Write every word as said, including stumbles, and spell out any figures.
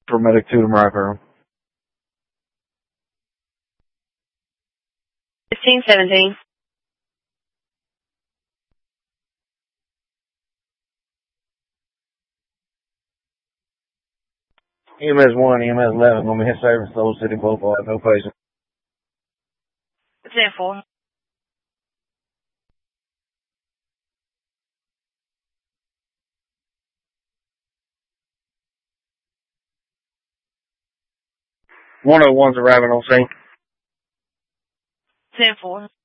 Paramedic two to Marathon. fifteen seventeen. E M S one, E M S eleven, gonna be hit service, Soul City Boulevard, no patient. ten four. one oh one's arriving on scene. ten four.